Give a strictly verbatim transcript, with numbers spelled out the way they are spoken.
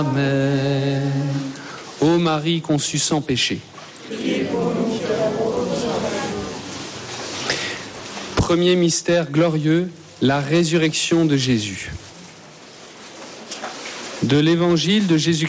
Amen. Ô Marie conçue sans péché. Premier mystère glorieux, la résurrection de Jésus. De l'évangile de Jésus-Christ